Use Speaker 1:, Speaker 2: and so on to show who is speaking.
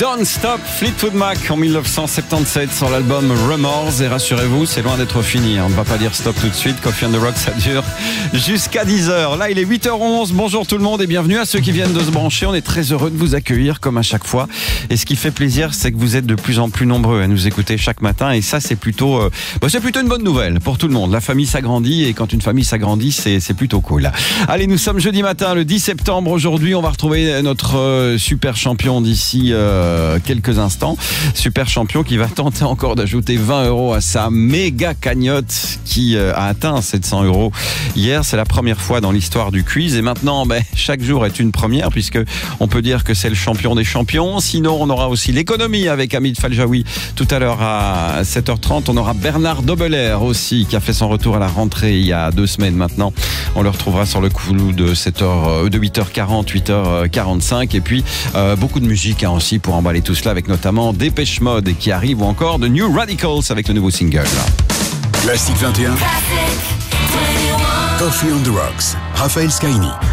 Speaker 1: Don't Stop, Fleetwood Mac en 1977 sur l'album Remorse. Et rassurez-vous, c'est loin d'être fini. On ne va pas dire stop tout de suite. Coffee and the Rock, ça dure jusqu'à 10h. Là, il est 8h11. Bonjour tout le monde et bienvenue à ceux qui viennent de se brancher. On est très heureux de vous accueillir comme à chaque fois. Et ce qui fait plaisir, c'est que vous êtes de plus en plus nombreux à nous écouter chaque matin. Et ça, c'est plutôt une bonne nouvelle pour tout le monde. La famille s'agrandit et quand une famille s'agrandit, c'est plutôt cool. Allez, nous sommes jeudi matin, le 10 septembre. Aujourd'hui, on va retrouver notre super champion d'ici quelques instants. Super champion qui va tenter encore d'ajouter 20 € à sa méga cagnotte qui a atteint 700 € hier. C'est la première fois dans l'histoire du quiz et maintenant chaque jour est une première puisque on peut dire que c'est le champion des champions. Sinon on aura aussi l'économie avec Hamid Faljaoui tout à l'heure à 7h30. On aura Bernard Dobeler aussi qui a fait son retour à la rentrée il y a 2 semaines maintenant. On le retrouvera sur le coup de 8h40, 8h45 et puis beaucoup de musique aussi pour emballer tout cela avec notamment Dépêche Mode qui arrive ou encore The New Radicals avec le nouveau single.
Speaker 2: Classique 21. Coffee on the Rocks. Raphaël Scaini.